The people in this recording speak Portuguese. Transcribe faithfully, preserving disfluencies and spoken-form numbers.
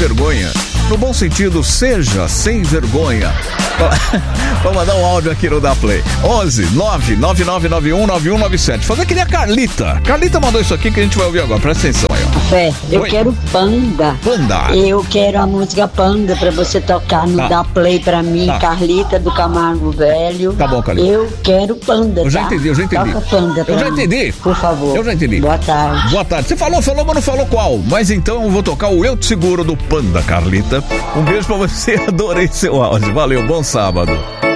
vergonha. No bom sentido, seja sem vergonha. Vou mandar um áudio aqui no Da Play. onze nove nove nove nove um nove um nove sete. Fazer que nem a Carlita. Carlita mandou isso aqui que a gente vai ouvir agora. Presta atenção aí, ó. Fé, eu Oi. quero Panda. Panda. Eu quero a música Panda pra você tocar no Tá. Da Play pra mim, Tá. Carlita do Camargo Velho. Tá bom, Carlita. Eu quero Panda, Eu já tá? entendi, eu já entendi. Toca Panda pra Eu já mim, entendi. por favor. Eu já entendi. Boa tarde. Boa tarde. Você falou, falou, mas não falou qual. Mas então eu vou tocar o Eu Te Seguro do Panda, Carlita. Um beijo pra você. Adorei seu áudio. Valeu, bom sábado.